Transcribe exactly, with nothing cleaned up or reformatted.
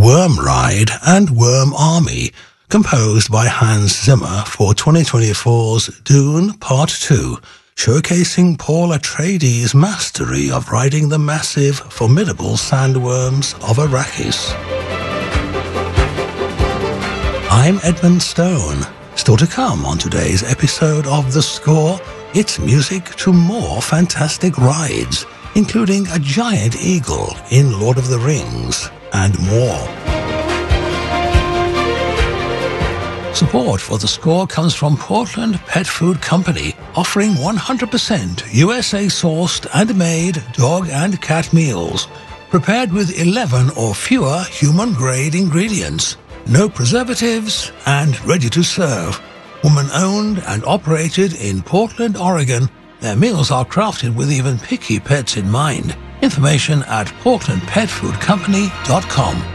Worm Ride and Worm Army, composed by Hans Zimmer for twenty twenty-four's Dune Part two, showcasing Paul Atreides' mastery of riding the massive, formidable sandworms of Arrakis. I'm Edmund Stone. Still to come on today's episode of The Score, it's music to more fantastic rides, including a giant eagle in Lord of the Rings, and more. Support for The Score comes from Portland Pet Food Company, offering one hundred percent U S A-sourced and made dog and cat meals, prepared with eleven or fewer human-grade ingredients, no preservatives, and ready to serve. Woman-owned and operated in Portland, Oregon, their meals are crafted with even picky pets in mind. Information at portland pet food company dot com.